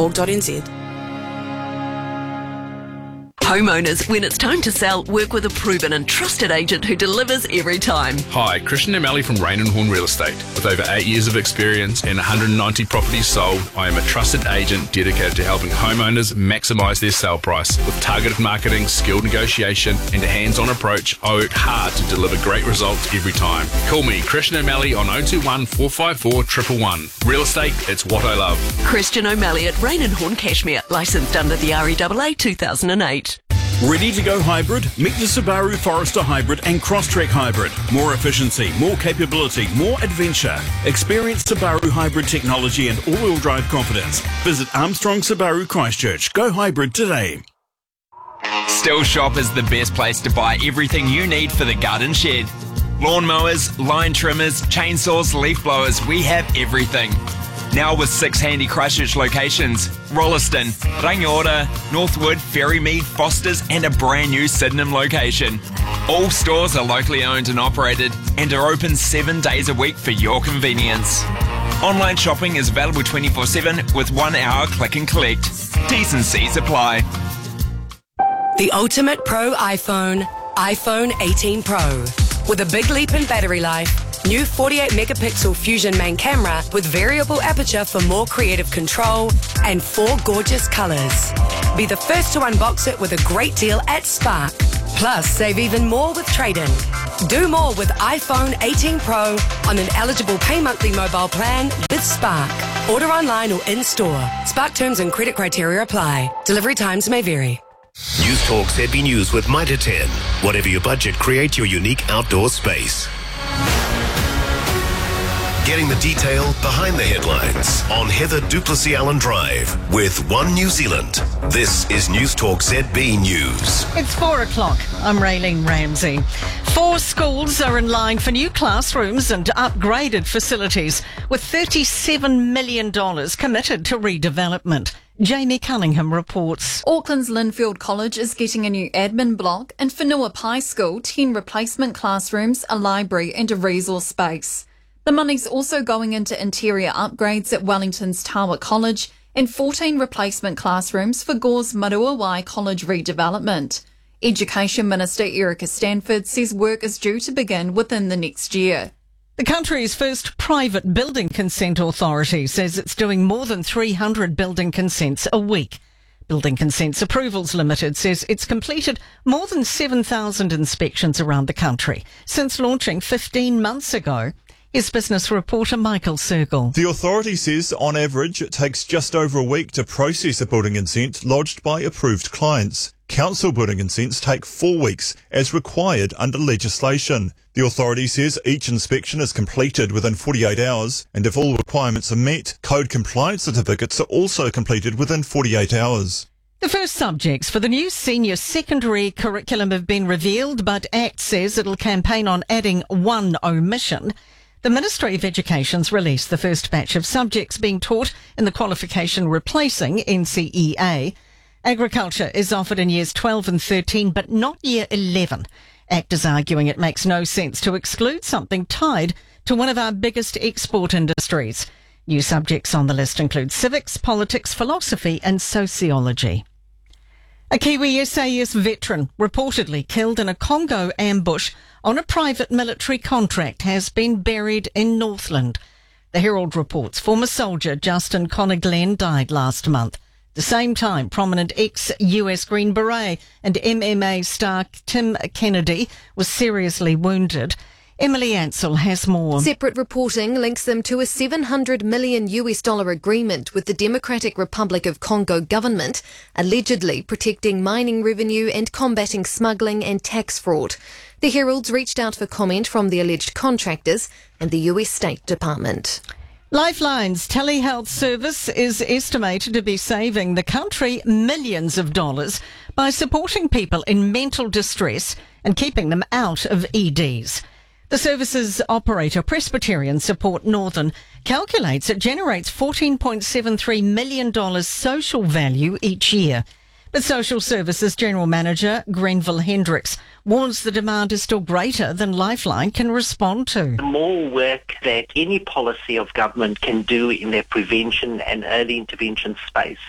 .org.nz. Homeowners, when it's time to sell, work with a proven and trusted agent who delivers every time. Hi, Christian O'Malley from Rain and Horn Real Estate. With over 8 years of experience and 190 properties sold, I am a trusted agent dedicated to helping homeowners maximise their sale price. With targeted marketing, skilled negotiation and a hands-on approach, I work hard to deliver great results every time. Call me, Christian O'Malley, on 021 454 111. Real estate, it's what I love. Christian O'Malley at Rain and Horn Cashmere, licensed under the REAA 2008. Ready to go hybrid? Meet the Subaru Forester Hybrid and Crosstrek Hybrid. More efficiency, more capability, more adventure. Experience Subaru hybrid technology and all-wheel drive confidence. Visit Armstrong Subaru Christchurch. Go hybrid today. Still Shop is the best place to buy everything you need for the garden shed. Lawnmowers, line trimmers, chainsaws, leaf blowers, we have everything. Now with 6 handy Christchurch locations: Rolleston, Rangiora, Northwood, Ferrymead, Fosters and a brand new Sydenham location. All stores are locally owned and operated and are open 7 days a week for your convenience. Online shopping is available 24/7 with 1 hour click and collect. T's and C's apply. The ultimate pro iPhone 18 Pro. With a big leap in battery life, new 48 megapixel Fusion main camera with variable aperture for more creative control, and 4 gorgeous colours. Be the first to unbox it with a great deal at Spark. Plus, save even more with trade-in. Do more with iPhone 18 Pro on an eligible pay monthly mobile plan with Spark. Order online or in-store. Spark terms and credit criteria apply. Delivery times may vary. News Talk ZB News with Mitre 10. Whatever your budget, create your unique outdoor space. Getting the detail behind the headlines on Heather Duplessis Allen Drive with One New Zealand. This is News Talk ZB News. It's 4 o'clock. I'm Raylene Ramsey. 4 schools are in line for new classrooms and upgraded facilities, with $37 million committed to redevelopment. Jamie Cunningham reports. Auckland's Linfield College is getting a new admin block, and Whenua Pai School 10 replacement classrooms, a library and a resource space. The money's also going into interior upgrades at Wellington's Tawa College and 14 replacement classrooms for Gore's Maruawai College redevelopment. Education Minister Erica Stanford says work is due to begin within the next year. The country's first private building consent authority says it's doing more than 300 building consents a week. Building Consents Approvals Limited says it's completed more than 7,000 inspections around the country since launching 15 months ago. Here's business reporter Michael Sergel. The authority says on average it takes just over a week to process a building consent lodged by approved clients. Council building consents take 4 weeks as required under legislation. The authority says each inspection is completed within 48 hours, and if all requirements are met, code compliance certificates are also completed within 48 hours. The first subjects for the new senior secondary curriculum have been revealed, but ACT says it'll campaign on adding one omission. The Ministry of Education's released the first batch of subjects being taught in the qualification replacing NCEA. Agriculture is offered in years 12 and 13, but not year 11. ACT is arguing it makes no sense to exclude something tied to one of our biggest export industries. New subjects on the list include civics, politics, philosophy and sociology. A Kiwi SAS veteran reportedly killed in a Congo ambush on a private military contract has been buried in Northland. The Herald reports former soldier Justin Connor Glenn died last month. At the same time, prominent ex-US Green Beret and MMA star Tim Kennedy was seriously wounded. Emily Ansell has more. Separate reporting links them to a $700 million agreement with the Democratic Republic of Congo government, allegedly protecting mining revenue and combating smuggling and tax fraud. The Herald's reached out for comment from the alleged contractors and the US State Department. Lifeline's telehealth service is estimated to be saving the country millions of dollars by supporting people in mental distress and keeping them out of EDs. The service's operator, Presbyterian Support Northern, calculates it generates $14.73 million social value each year. But Social Services General Manager Grenville Hendricks warns the demand is still greater than Lifeline can respond to. The more work that any policy of government can do in their prevention and early intervention space